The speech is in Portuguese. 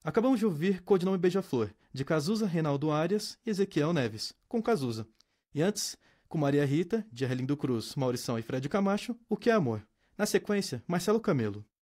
Acabamos de ouvir Codinome Beija-Flor, de Cazuza Reinaldo Arias e Ezequiel Neves, com Cazuza. E antes, com Maria Rita, de Arlindo Cruz, Maurição e Fred Camacho, O Que é Amor. Na sequência, Marcelo Camelo.